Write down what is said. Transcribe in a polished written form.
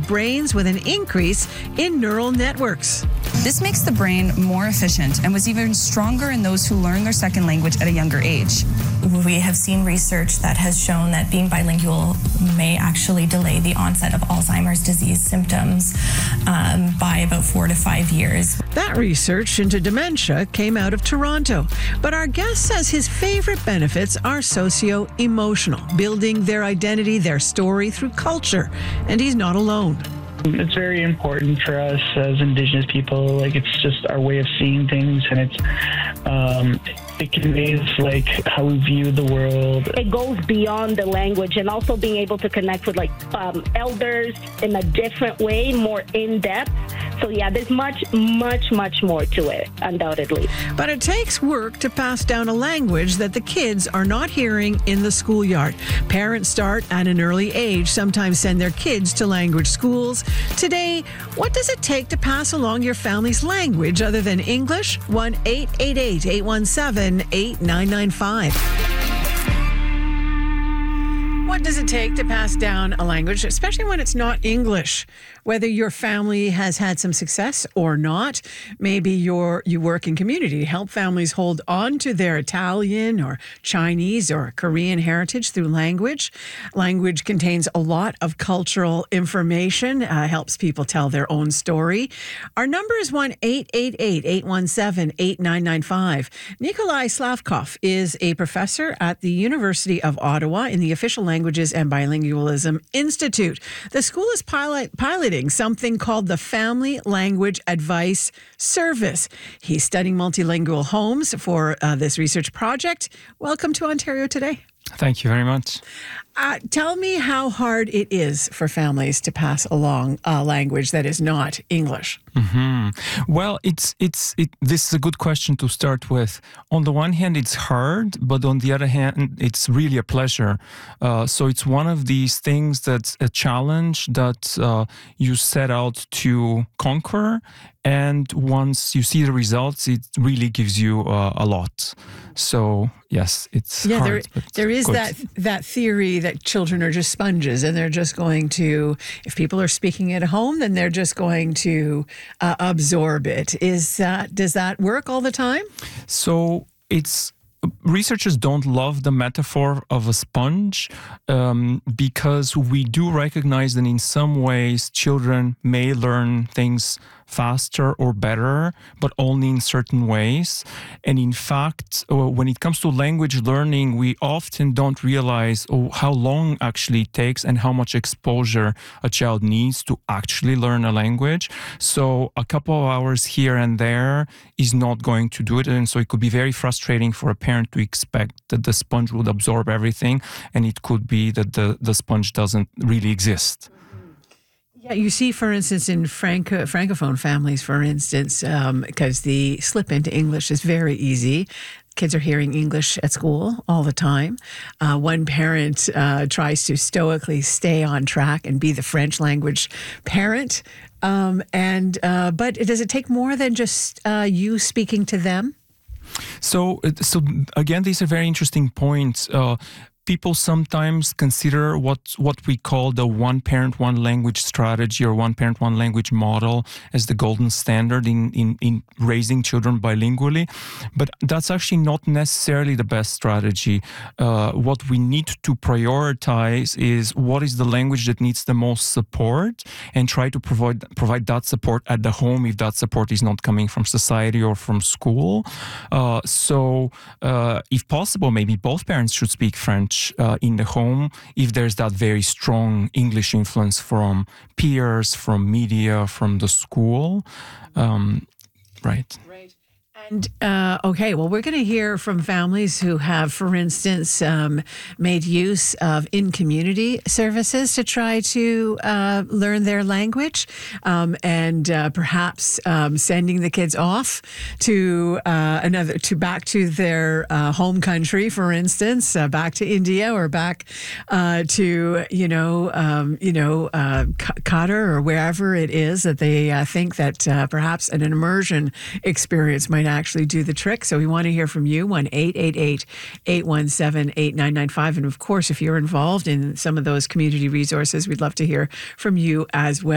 brains with an increase in neural networks. This makes the brain more efficient and was even stronger in those who learn their second language at a younger age. We have seen research that has shown that being bilingual may actually delay the onset of Alzheimer's disease symptoms by about 4 to 5 years. That research into dementia came out of Toronto, but our guest says his favorite benefits are socio-emotional, building their identity, their story through culture, and he's not alone. It's very important for us as Indigenous people. Like, it's just our way of seeing things, and it conveys like how we view the world. It goes beyond the language, and also being able to connect with elders in a different way, more in depth. So yeah, there's much more to it, undoubtedly. But it takes work to pass down a language that the kids are not hearing in the schoolyard. Parents start at an early age, sometimes send their kids to language schools. Today, what does it take to pass along your family's language other than English? 1-888-817-8995. What does it take to pass down a language, especially when it's not English? Whether your family has had some success or not, maybe you work in community to help families hold on to their Italian or Chinese or Korean heritage through language. Language contains a lot of cultural information, helps people tell their own story. Our number is 1-888-817-8995. Nikolai Slavkov is a professor at the University of Ottawa in the Official Languages and Bilingualism Institute. The school is piloting something called the Family Language Advice Service. He's studying multilingual homes for this research project. Welcome to Ontario Today. Thank you very much. Tell me how hard it is for families to pass along a language that is not English. Mm-hmm. Well, this is a good question to start with. On the one hand, it's hard, but on the other hand, it's really a pleasure. So it's one of these things that's a challenge that you set out to conquer. And once you see the results, it really gives you a lot. So, yes, it's hard. There is that theory that children are just sponges and they're just going to, if people are speaking at home, then they're just going to absorb it. Does that work all the time? So researchers don't love the metaphor of a sponge because we do recognize that in some ways children may learn things faster or better, but only in certain ways. And in fact, when it comes to language learning, we often don't realize how long actually it takes and how much exposure a child needs to actually learn a language. So a couple of hours here and there is not going to do it. And so it could be very frustrating for a parent to expect that the sponge would absorb everything. And it could be that the sponge doesn't really exist. Yeah, you see, for instance, in Francophone families, for instance, because the slip into English is very easy. Kids are hearing English at school all the time. One parent tries to stoically stay on track and be the French language parent. But does it take more than just you speaking to them? So again, these are very interesting points. People sometimes consider what we call the one parent, one language strategy or one parent, one language model as the golden standard in raising children bilingually. But that's actually not necessarily the best strategy. What we need to prioritize is what is the language that needs the most support and try to provide that support at the home if that support is not coming from society or from school. So if possible, maybe both parents should speak French in the home if there's that very strong English influence from peers, from media, from the school. Right. And, okay, well, we're going to hear from families who have, for instance, made use of in-community services to try to learn their language and perhaps sending the kids off to back to their home country, for instance, back to India or back to, Qatar or wherever it is that they think that perhaps an immersion experience might actually do the trick. So we want to hear from you, 1-888-817-8995. And of course, if you're involved in some of those community resources, we'd love to hear from you as well.